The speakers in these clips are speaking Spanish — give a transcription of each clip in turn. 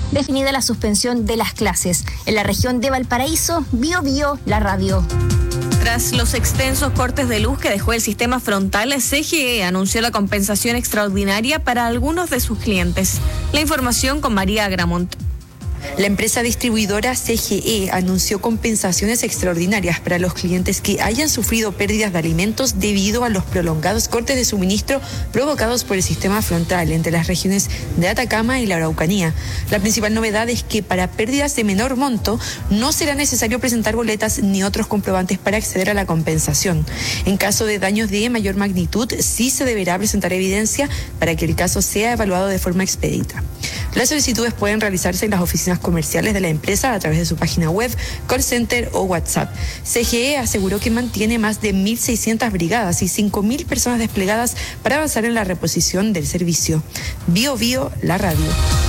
definida la suspensión de las clases. En la región de Valparaíso, Bío Bío, la radio. Tras los extensos cortes de luz que dejó el sistema frontal, CGE anunció la compensación extraordinaria para algunos de sus clientes. La información con María Agramont. La empresa distribuidora CGE anunció compensaciones extraordinarias para los clientes que hayan sufrido pérdidas de alimentos debido a los prolongados cortes de suministro provocados por el sistema frontal entre las regiones de Atacama y la Araucanía. La principal novedad es que para pérdidas de menor monto no será necesario presentar boletas ni otros comprobantes para acceder a la compensación. En caso de daños de mayor magnitud, sí se deberá presentar evidencia para que el caso sea evaluado de forma expedita. Las solicitudes pueden realizarse en las oficinas comerciales de la empresa a través de su página web, call center o WhatsApp. CGE aseguró que mantiene más de 1.600 brigadas y 5.000 personas desplegadas para avanzar en la reposición del servicio. Bío Bío, la radio.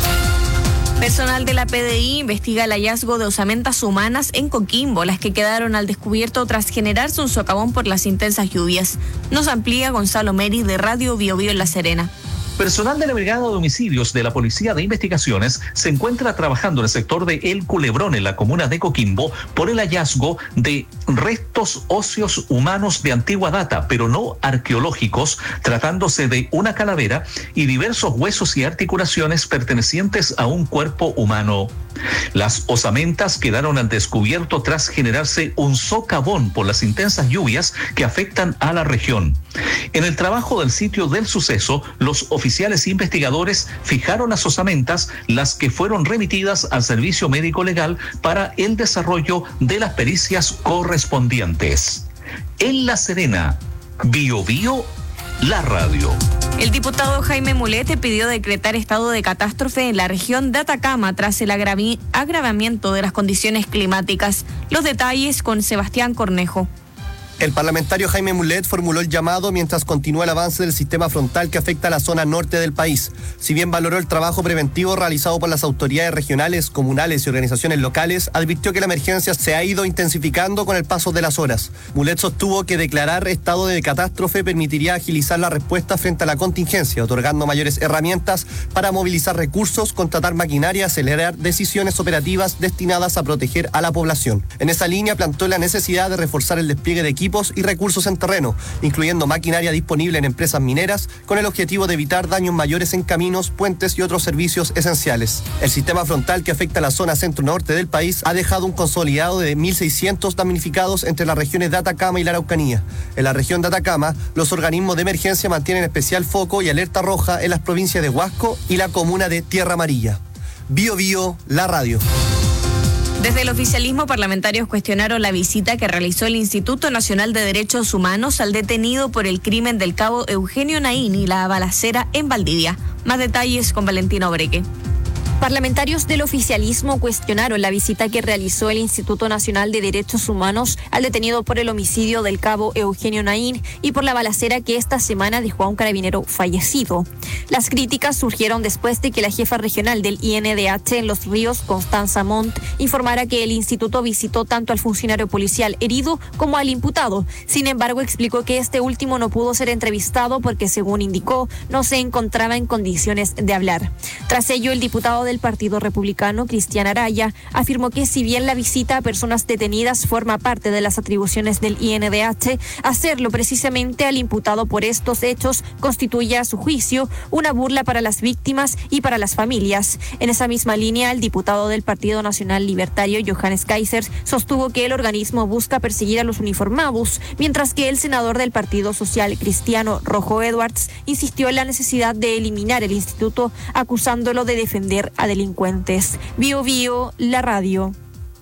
Personal de la PDI investiga el hallazgo de osamentas humanas en Coquimbo, las que quedaron al descubierto tras generarse un socavón por las intensas lluvias. Nos amplía Gonzalo Meri de Radio Bío Bío en La Serena. Personal de la Brigada de Homicidios de la Policía de Investigaciones se encuentra trabajando en el sector de El Culebrón, en la comuna de Coquimbo, por el hallazgo de restos óseos humanos de antigua data, pero no arqueológicos, tratándose de una calavera y diversos huesos y articulaciones pertenecientes a un cuerpo humano. Las osamentas quedaron al descubierto tras generarse un socavón por las intensas lluvias que afectan a la región. En el trabajo del sitio del suceso, los oficiales investigadores fijaron las osamentas, las que fueron remitidas al Servicio Médico Legal para el desarrollo de las pericias correspondientes. En La Serena, Bío Bío, la radio. El diputado Jaime Mulet pidió decretar estado de catástrofe en la región de Atacama tras el agravamiento de las condiciones climáticas. Los detalles con Sebastián Cornejo. El parlamentario Jaime Mulet formuló el llamado mientras continúa el avance del sistema frontal que afecta a la zona norte del país. Si bien valoró el trabajo preventivo realizado por las autoridades regionales, comunales y organizaciones locales, advirtió que la emergencia se ha ido intensificando con el paso de las horas. Mulet sostuvo que declarar estado de catástrofe permitiría agilizar la respuesta frente a la contingencia, otorgando mayores herramientas para movilizar recursos, contratar maquinaria y acelerar decisiones operativas destinadas a proteger a la población. En esa línea planteó la necesidad de reforzar el despliegue de equipos y recursos en terreno, incluyendo maquinaria disponible en empresas mineras, con el objetivo de evitar daños mayores en caminos, puentes y otros servicios esenciales. El sistema frontal que afecta a la zona centro-norte del país ha dejado un consolidado de 1.600 damnificados entre las regiones de Atacama y la Araucanía. En la región de Atacama, los organismos de emergencia mantienen especial foco y alerta roja en las provincias de Huasco y la comuna de Tierra Amarilla. Bío Bío, la radio. Desde el oficialismo, parlamentarios cuestionaron la visita que realizó el Instituto Nacional de Derechos Humanos al detenido por el crimen del cabo Eugenio Naín y la balacera en Valdivia. Más detalles con Valentina Obreque. Parlamentarios del oficialismo cuestionaron la visita que realizó el Instituto Nacional de Derechos Humanos al detenido por el homicidio del cabo Eugenio Naín y por la balacera que esta semana dejó a un carabinero fallecido. Las críticas surgieron después de que la jefa regional del INDH en Los Ríos, Constanza Montt, informara que el instituto visitó tanto al funcionario policial herido como al imputado. Sin embargo, explicó que este último no pudo ser entrevistado porque, según indicó, no se encontraba en condiciones de hablar. Tras ello, el diputado del Partido Republicano, Cristian Araya, afirmó que si bien la visita a personas detenidas forma parte de las atribuciones del INDH, hacerlo precisamente al imputado por estos hechos constituye, a su juicio, una burla para las víctimas y para las familias. En esa misma línea, el diputado del Partido Nacional Libertario, Johannes Kaiser, sostuvo que el organismo busca perseguir a los uniformados, mientras que el senador del Partido Social Cristiano, Rojo Edwards, insistió en la necesidad de eliminar el instituto, acusándolo de defender a delincuentes. Bío Bío, la radio.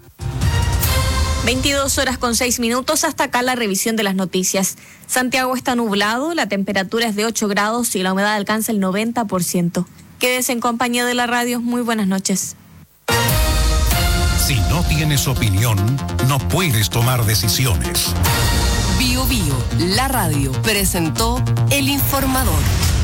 22:06. Hasta acá la revisión de las noticias. Santiago está nublado, la temperatura es de 8 grados y la humedad alcanza el 90%. Quédese en compañía de la radio. Muy buenas noches. Si no tienes opinión, no puedes tomar decisiones. Bío Bío, la radio, presentó El Informador.